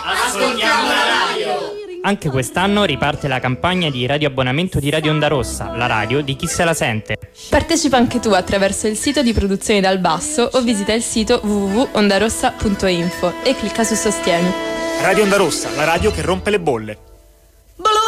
Ascoltiamo la radio! Anche quest'anno riparte la campagna di radioabbonamento di Radio Onda Rossa, la radio di chi se la sente. Partecipa anche tu attraverso il sito di Produzioni dal Basso o visita il sito www.ondarossa.info e clicca su Sostieni. Radio Onda Rossa, la radio che rompe le bolle.